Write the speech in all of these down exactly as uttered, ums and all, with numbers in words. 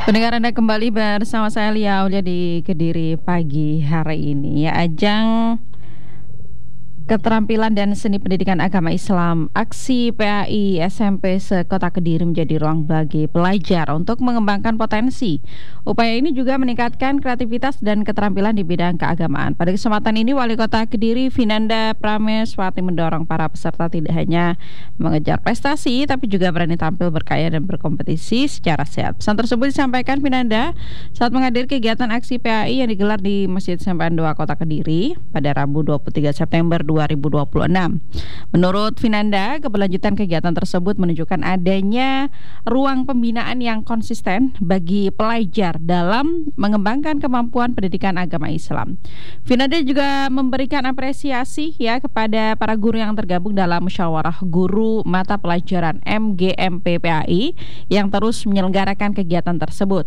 Pendengar Anda kembali bersama saya Lia Aulia di Kediri pagi hari ini ya. Ajang Keterampilan dan Seni Pendidikan Agama Islam Aksi P A I S M P se-Kota Kediri menjadi ruang bagi pelajar untuk mengembangkan potensi. Upaya ini juga meningkatkan kreativitas dan keterampilan di bidang keagamaan. Pada kesempatan ini Wali Kota Kediri Vinanda Prameswati mendorong para peserta tidak hanya mengejar prestasi tapi juga berani tampil berkarya dan berkompetisi secara sehat. Pesan tersebut disampaikan Vinanda saat menghadiri kegiatan Aksi P A I yang digelar di Masjid S M P N dua Kota Kediri pada Rabu dua puluh tiga September dua ribu dua puluh enam. Menurut Vinanda, keberlanjutan kegiatan tersebut menunjukkan adanya ruang pembinaan yang konsisten bagi pelajar dalam mengembangkan kemampuan pendidikan agama Islam. Vinanda juga memberikan apresiasi ya kepada para guru yang tergabung dalam musyawarah guru mata pelajaran M G M P P A I yang terus menyelenggarakan kegiatan tersebut.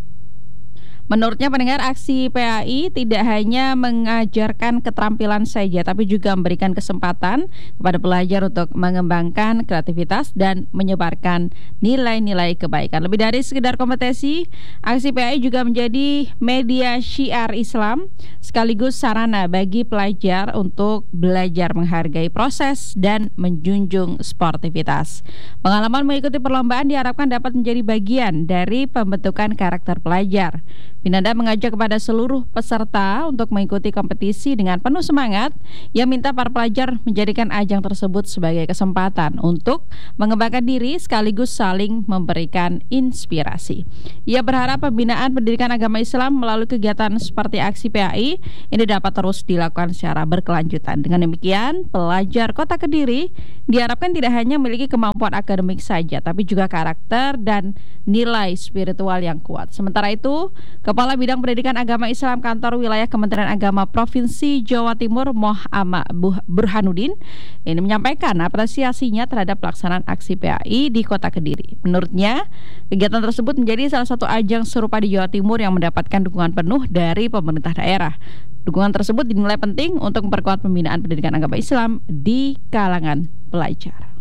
Menurutnya pendengar, aksi P A I tidak hanya mengajarkan keterampilan saja tapi juga memberikan kesempatan kepada pelajar untuk mengembangkan kreativitas dan menyebarkan nilai-nilai kebaikan. Lebih dari sekedar kompetisi, aksi P A I juga menjadi media syiar Islam sekaligus sarana bagi pelajar untuk belajar menghargai proses dan menjunjung sportivitas. Pengalaman mengikuti perlombaan diharapkan dapat menjadi bagian dari pembentukan karakter pelajar. Vinanda mengajak kepada seluruh peserta untuk mengikuti kompetisi dengan penuh semangat. Ia minta para pelajar menjadikan ajang tersebut sebagai kesempatan untuk mengembangkan diri sekaligus saling memberikan inspirasi. Ia berharap pembinaan pendidikan agama Islam melalui kegiatan seperti Aksi P A I ini dapat terus dilakukan secara berkelanjutan. Dengan demikian, pelajar Kota Kediri diharapkan tidak hanya memiliki kemampuan akademik saja, tapi juga karakter dan nilai spiritual yang kuat. Sementara itu, Kepala Bidang Pendidikan Agama Islam Kantor Wilayah Kementerian Agama Provinsi Jawa Timur Muhammad Burhanuddin ini menyampaikan apresiasinya terhadap pelaksanaan Aksi P A I di Kota Kediri. Menurutnya, kegiatan tersebut menjadi salah satu ajang serupa di Jawa Timur yang mendapatkan dukungan penuh dari pemerintah daerah. Dukungan tersebut dinilai penting untuk memperkuat pembinaan pendidikan agama Islam di kalangan pelajar.